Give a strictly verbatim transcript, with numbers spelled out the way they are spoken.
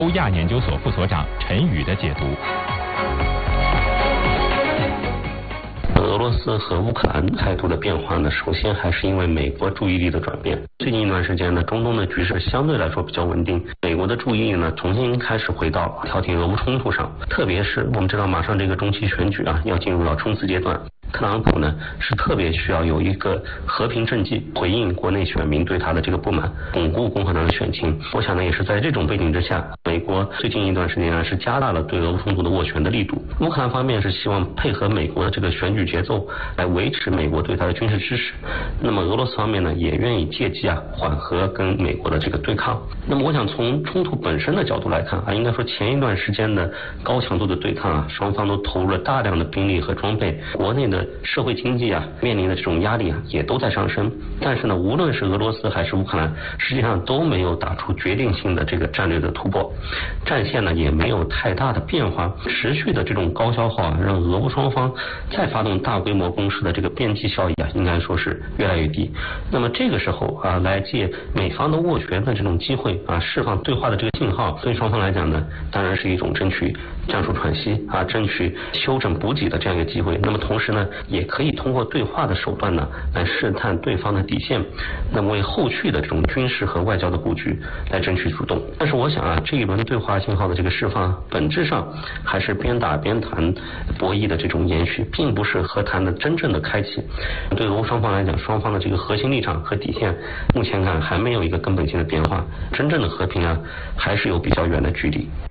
欧亚研究所副所长陈宇的解读。 俄罗斯和乌克兰态度的变化呢，首先还是因为美国注意力的转变。最近一段时间呢，中东的局势相对来说比较稳定，美国的注意力呢重新开始回到调停俄乌冲突上，特别是我们知道马上这个中期选举啊要进入到冲刺阶段。特朗普呢是特别需要有一个和平政绩，回应国内选民对他的这个不满，巩固共和党的选情。我想呢，也是在这种背景之下，美国最近一段时间呢是加大了对俄乌冲突的斡旋的力度。乌克兰方面是希望配合美国的这个选举节奏，来维持美国对他的军事支持。那么俄罗斯方面呢，也愿意借机啊缓和跟美国的这个对抗。那么我想从冲突本身的角度来看啊，应该说前一段时间的高强度的对抗啊，双方都投入了大量的兵力和装备，国内的社会经济啊面临的这种压力啊也都在上升。但是呢，无论是俄罗斯还是乌克兰，实际上都没有打出决定性的这个战略的突破，战线呢也没有太大的变化。持续的这种高消耗啊，让俄乌双方再发动大规模攻势的这个边际效益啊，应该说是越来越低。那么这个时候啊，来借美方的斡旋的这种机会啊，释放对话的这个信号，对双方来讲呢，当然是一种争取战术喘息啊，争取休整补给的这样一个机会。那么同时呢，也可以通过对话的手段呢，来试探对方的底线，那么为后续的这种军事和外交的布局来争取主动。但是我想啊，这一轮对话信号的这个释放，本质上还是边打边谈博弈的这种延续，并不是和谈的真正的开启。对俄乌双方来讲，双方的这个核心立场和底线，目前看还没有一个根本性的变化，真正的和平啊，还是有比较远的距离。